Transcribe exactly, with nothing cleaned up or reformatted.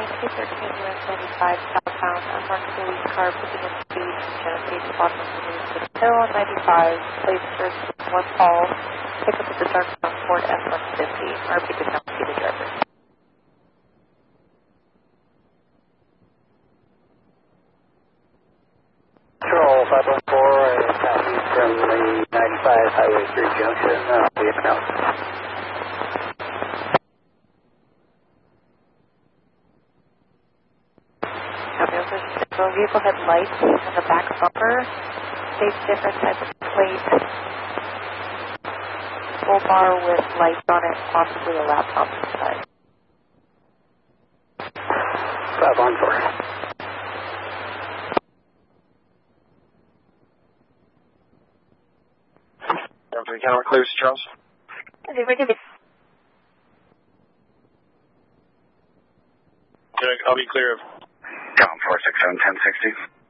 runway two thirteen U S ninety-five southbound, unmarked police car picking up speed from Genesee to Boston News to the hill on ninety-five, place first one Paul, pick up at the darkbound Ford F one fifty, R P does not see the driver. Control five one four, uh, southeast from the ninety-five Highway three junction, uh, we have an out. The vehicle had lights on the back bumper, stage different type of plate, full bar with lights on it, possibly a laptop inside. five one four. Every camera clears, Charles. I'll be clear of Down four six seven ten sixty.